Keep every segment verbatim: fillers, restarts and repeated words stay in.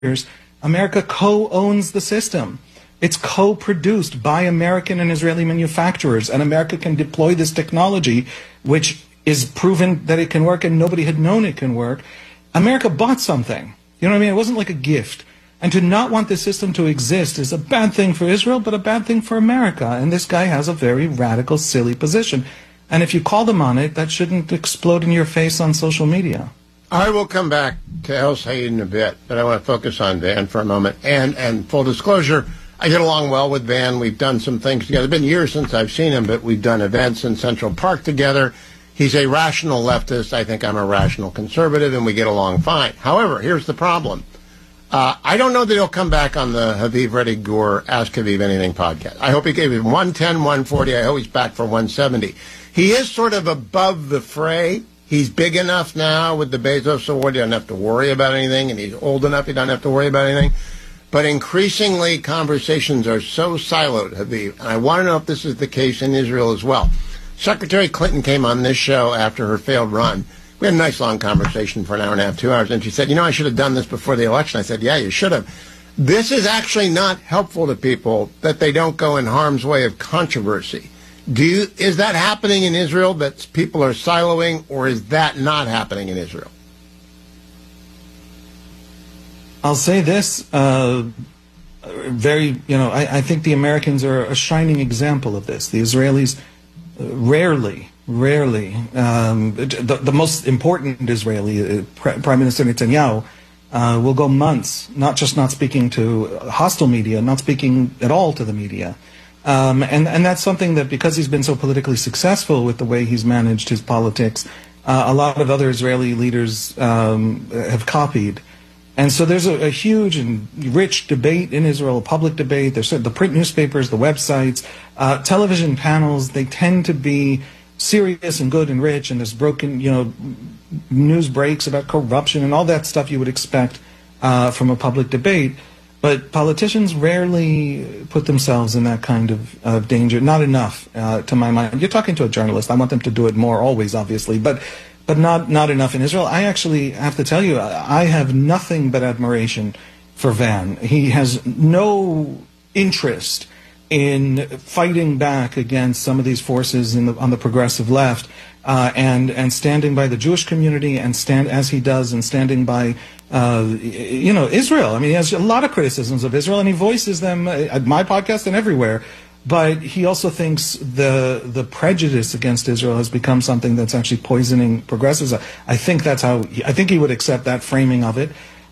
years, America co-owns the system. It's co-produced by American and Israeli manufacturers, and America can deploy this technology, which is proven that it can work, and nobody had known it can work. America bought something. You know what I mean? It wasn't like a gift. And to not want this system to exist is a bad thing for Israel, but a bad thing for America. And this guy has a very radical, silly position. And if you call them on it, that shouldn't explode in your face on social media. I will come back to El-Sayed in a bit, but I want to focus on Van for a moment. And, and full disclosure, I get along well with Van. We've done some things together. It's been years since I've seen him, but we've done events in Central Park together. He's a rational leftist. I think I'm a rational conservative, and we get along fine. However, here's the problem. Uh, I don't know that he'll come back on the Haviv Reddy Gur Ask Haviv Anything podcast. I hope he gave him one ten, one forty. I hope he's back for one seventy. He is sort of above the fray. He's big enough now with the Bezos Award. He doesn't have to worry about anything, and he's old enough he doesn't have to worry about anything. But increasingly, conversations are so siloed, Haviv, and I want to know if this is the case in Israel as well. Secretary Clinton came on this show after her failed run. We had a nice long conversation for an hour and a half, two hours, and she said, you know, I should have done this before the election. I said, yeah, you should have. This is actually not helpful to people that they don't go in harm's way of controversy. Do you, is that happening in Israel, that people are siloing, or is that not happening in Israel? I'll say this, uh, very, you know, I, I think the Americans are a shining example of this. The Israelis rarely, rarely, um, the, the most important Israeli, uh, Prime Minister Netanyahu, uh, will go months, not just not speaking to hostile media, not speaking at all to the media. Um, and, and that's something that, because he's been so politically successful with the way he's managed his politics, uh, a lot of other Israeli leaders um, have copied. And so there's a, a huge and rich debate in Israel, a public debate. There's the print newspapers, the websites, uh, television panels. They tend to be serious and good and rich, and there's broken, you know, news breaks about corruption and all that stuff you would expect uh, from a public debate. But politicians rarely put themselves in that kind of, of danger. Not enough, uh, to my mind. You're talking to a journalist. I want them to do it more, always, obviously. But but not, not enough in Israel. I actually have to tell you, I have nothing but admiration for Van. He has no interest in fighting back against some of these forces in the, on the progressive left, uh, and and standing by the Jewish community, and stand as he does, and standing by uh, you know Israel. I mean, he has a lot of criticisms of Israel, and he voices them at my podcast and everywhere. But he also thinks the the prejudice against Israel has become something that's actually poisoning progressives. I think that's how he, I think he would accept that framing of it.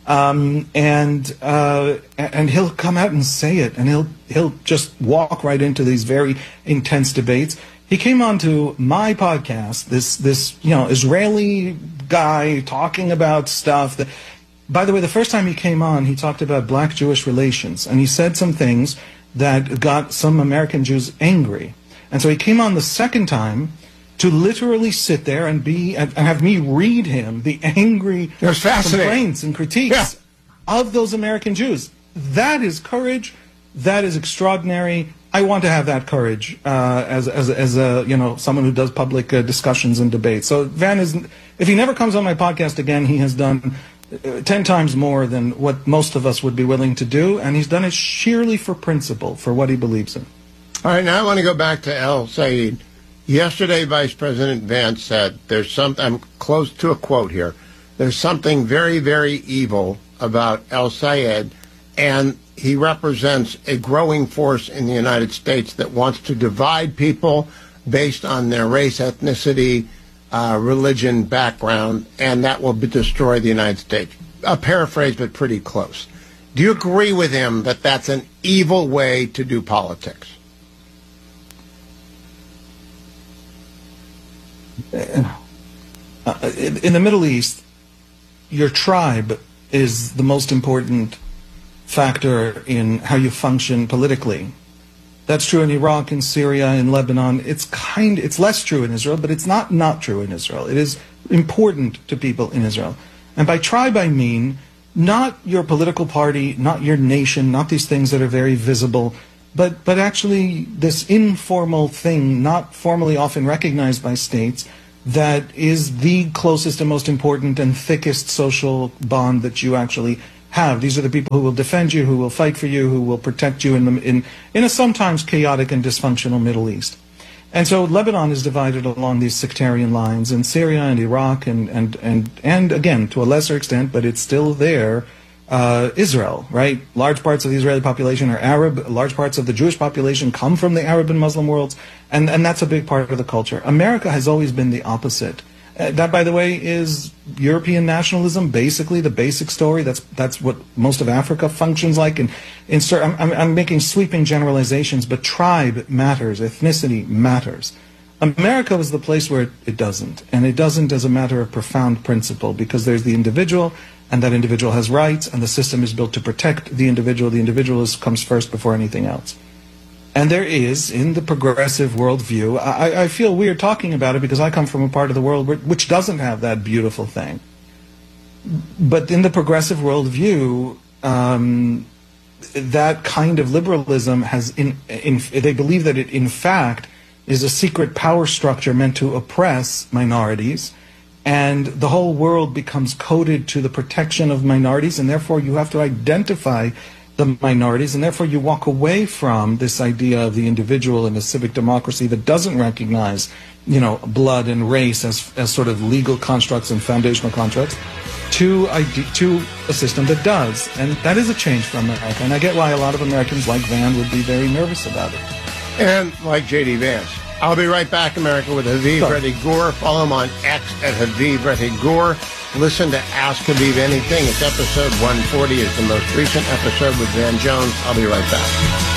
Um, and uh, and he'll come out and say it, and he'll he'll just walk right into these very intense debates. He came on to my podcast, this this you know Israeli guy talking about stuff that, by the way, the first time he came on, he talked about black-Jewish relations, and he said some things that got some American Jews angry. And so he came on the second time to literally sit there and be and have me read him the angry complaints and critiques yeah. of those American Jews. That is courage. That is extraordinary. I want to have that courage uh, as as as a you know someone who does public uh, discussions and debates. So Van is, if he never comes on my podcast again, he has done uh, ten times more than what most of us would be willing to do, and he's done it sheerly for principle, for what he believes in. All right, now I want to go back to El-Sayed. Yesterday, Vice President Vance said, "There's something." I'm close to a quote here. There's something very, very evil about El-Sayed, and he represents a growing force in the United States that wants to divide people based on their race, ethnicity, uh, religion, background, and that will be destroy the United States. A paraphrase, but pretty close. Do you agree with him that that's an evil way to do politics? Uh, in the Middle East, your tribe is the most important factor in how you function politically. That's true in Iraq, in Syria, in Lebanon. It's kind, it's less true in Israel, but it's not not true in Israel. It is important to people in Israel. And by tribe, I mean not your political party, not your nation, not these things that are very visible, but but actually this informal thing, not formally often recognized by states, that is the closest and most important and thickest social bond that you actually have. These are the people who will defend you, who will fight for you, who will protect you in the, in in a sometimes chaotic and dysfunctional Middle East. And so Lebanon is divided along these sectarian lines, and Syria and Iraq and and and and again to a lesser extent, but it's still there. Uh, Israel, right? Large parts of the Israeli population are Arab. Large parts of the Jewish population come from the Arab and Muslim worlds, and and that's a big part of the culture. America has always been the opposite. Uh, that, by the way, is European nationalism. Basically, the basic story. That's that's what most of Africa functions like. And in, I'm, I'm, I'm making sweeping generalizations, but tribe matters. Ethnicity matters. America was the place where it, it doesn't, and it doesn't as a matter of profound principle, because there's the individual, and that individual has rights, and the system is built to protect the individual. The individual is, comes first before anything else. And there is, in the progressive worldview, I, I feel weird talking about it because I come from a part of the world where, which doesn't have that beautiful thing. But in the progressive worldview, um, that kind of liberalism has, in, in, they believe that it, in fact, is a secret power structure meant to oppress minorities, and the whole world becomes coded to the protection of minorities, and therefore you have to identify the minorities, and therefore you walk away from this idea of the individual in a civic democracy that doesn't recognize, you know, blood and race as, as sort of legal constructs and foundational constructs, to, to a system that does. And that is a change for America, and I get why a lot of Americans like Van would be very nervous about it. And like J D Vance. I'll be right back, America, with Haviv Sure. Reddy Gore. Follow him on X at Haviv Reddy Gore. Listen to Ask Haviv Anything. It's episode one forty. Is the most recent episode with Van Jones. I'll be right back.